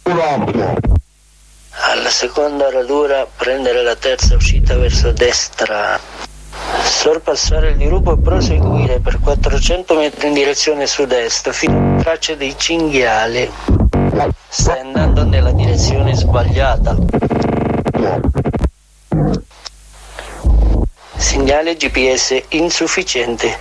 Alla seconda radura prendere la terza uscita verso destra, sorpassare il dirupo e proseguire per 400 metri in direzione sud-est fino a tracce dei cinghiali. Stai andando nella direzione sbagliata. Segnale GPS insufficiente.